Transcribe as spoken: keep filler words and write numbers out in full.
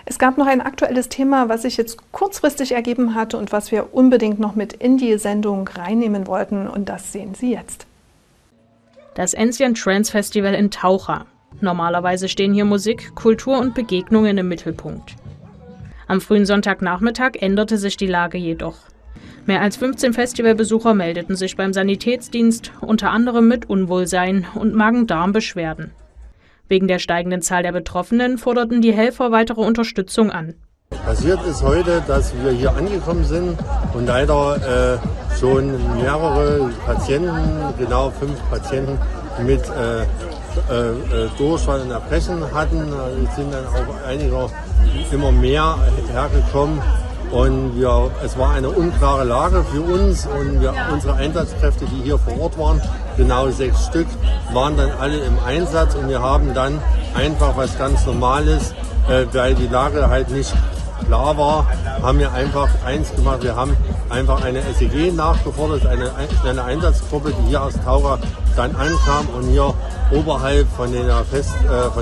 Es gab noch ein aktuelles Thema, was sich jetzt kurzfristig ergeben hatte und was wir unbedingt noch mit in die Sendung reinnehmen wollten. Und das sehen Sie jetzt. Das Ancient Trance Festival in Taucha. Normalerweise stehen hier Musik, Kultur und Begegnungen im Mittelpunkt. Am frühen Sonntagnachmittag änderte sich die Lage jedoch. Mehr als fünfzehn Festivalbesucher meldeten sich beim Sanitätsdienst, unter anderem mit Unwohlsein und Magen-Darm-Beschwerden. Wegen der steigenden Zahl der Betroffenen forderten die Helfer weitere Unterstützung an. Passiert ist heute, dass wir hier angekommen sind und leider äh, schon mehrere Patienten, genau fünf Patienten mit äh, äh, Durchfall und Erbrechen hatten. Es sind dann auch einige immer mehr hergekommen. Und wir, es war eine unklare Lage für uns und wir, unsere Einsatzkräfte, die hier vor Ort waren, genau sechs Stück, waren dann alle im Einsatz und wir haben dann einfach was ganz Normales, äh, weil die Lage halt nicht klar war, haben wir einfach eins gemacht, wir haben einfach eine S E G nachgefordert, eine schnelle Einsatzgruppe, die hier aus Taucha dann ankam und hier oberhalb von der Fest, äh, von